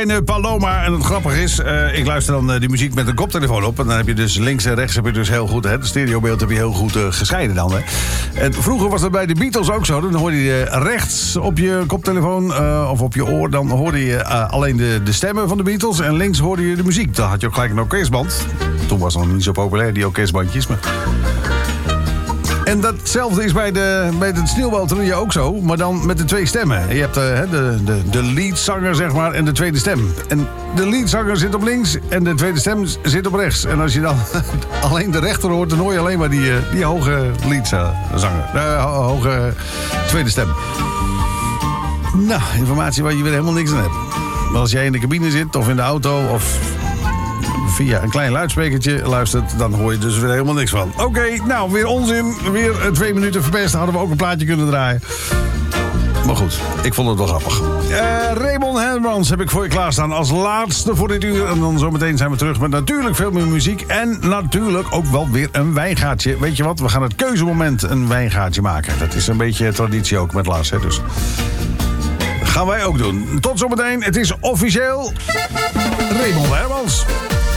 kleine Paloma. En het grappige is, ik luister dan die muziek met een koptelefoon op. En dan heb je dus links en rechts heb je dus heel goed... Het stereobeeld heb je heel goed gescheiden dan. Hè. En vroeger was dat bij de Beatles ook zo. Dan hoorde je rechts op je koptelefoon of op je oor... dan hoorde je alleen de stemmen van de Beatles. En links hoorde je de muziek. Dan had je ook gelijk een orkestband. Toen was het nog niet zo populair, die orkestbandjes. Maar... En datzelfde is bij het sneeuwbaltrio ook zo, maar dan met de twee stemmen. Je hebt de leadzanger, zeg maar, en de tweede stem. En de leadzanger zit op links en de tweede stem zit op rechts. En als je dan alleen de rechter hoort, dan hoor je alleen maar die hoge leadzanger. De hoge tweede stem. Nou, informatie waar je weer helemaal niks aan hebt. Maar als jij in de cabine zit, of in de auto, of... via een klein luidsprekertje luistert, dan hoor je dus weer helemaal niks van. Oké, nou, weer onzin. Weer 2 minuten verpest. Hadden we ook een plaatje kunnen draaien. Maar goed, ik vond het wel grappig. Raymond Hermans heb ik voor je klaarstaan als laatste voor dit uur. En dan zometeen zijn we terug met natuurlijk veel meer muziek. En natuurlijk ook wel weer een wijngaatje. Weet je wat, we gaan het keuzemoment een wijngaatje maken. Dat is een beetje traditie ook met Lars, hè, dus... gaan wij ook doen. Tot zometeen, het is officieel Raymond Hermans.